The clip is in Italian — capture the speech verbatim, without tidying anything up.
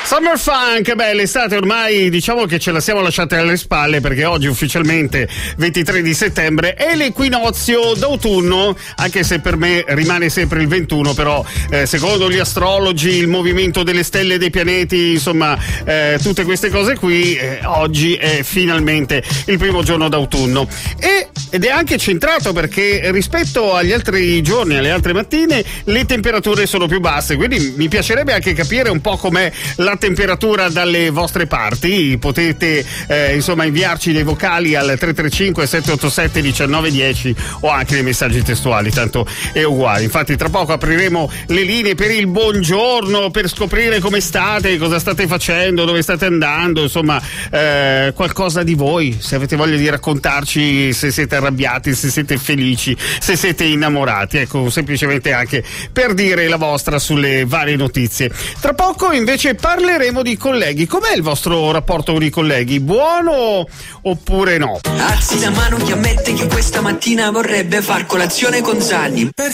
Summer Funk, beh, l'estate ormai diciamo che ce la siamo lasciate alle spalle, perché oggi ufficialmente ventitré di settembre è l'equinozio d'autunno, anche se per me rimane sempre il ventuno, però eh, secondo gli astrologi, il movimento delle stelle e dei pianeti, insomma eh, tutte queste cose qui, eh, oggi è finalmente il primo giorno d'autunno e, ed è anche centrato perché rispetto agli altri giorni, alle altre mattine, le temperature sono più basse, quindi mi piacerebbe anche capire un po' com'è la temperatura dalle vostre parti. Potete eh, insomma inviarci dei vocali al tre tre cinque sette otto sette uno nove uno zero o anche dei messaggi testuali, tanto è uguale. Infatti tra poco apriremo le linee per il buongiorno, per scoprire come state, cosa state facendo, dove state andando, insomma eh, qualcosa di voi, se avete voglia di raccontarci, se siete arrabbiati, se siete felici, se siete innamorati, ecco, semplicemente anche per dire la vostra sulle varie notizie. Tra poco invece parleremo di colleghi. Com'è il vostro rapporto con i colleghi? Buono oppure no? Alzi la mano chi ammette che questa mattina vorrebbe far colazione con Zanni. Per